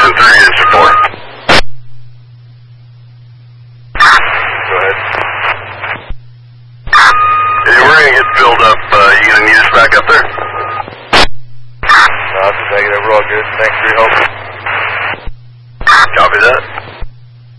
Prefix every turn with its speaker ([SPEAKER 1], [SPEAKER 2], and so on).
[SPEAKER 1] 3 is support.
[SPEAKER 2] Go ahead.
[SPEAKER 1] Hey, we're going to get filled up. You going to need us back up there?
[SPEAKER 2] No, it's a negative. We're all good. Thanks for your help.
[SPEAKER 1] Copy that.